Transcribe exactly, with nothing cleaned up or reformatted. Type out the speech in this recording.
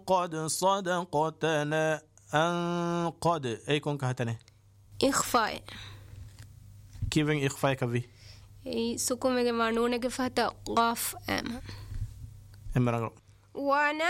قد صدقتنا أن قد أي كون كهتنا إخفاء كيفين إخفاء كفي إي سكون مجمع نون كفتا قاف أم إمرأة وانا